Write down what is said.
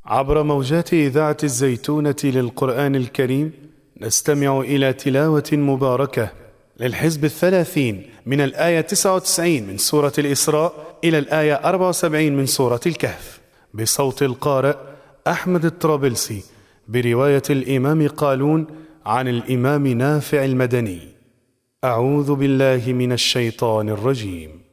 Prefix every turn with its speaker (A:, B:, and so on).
A: عبر موجات إذاعة الزيتونة للقرآن الكريم نستمع إلى تلاوة مباركة للحزب 30 من الآية 99 من سورة الإسراء إلى الآية 74 من سورة الكهف، بصوت القارئ أحمد الطرابلسي، برواية الإمام قالون عن الإمام نافع المدني. أعوذ بالله من الشيطان الرجيم.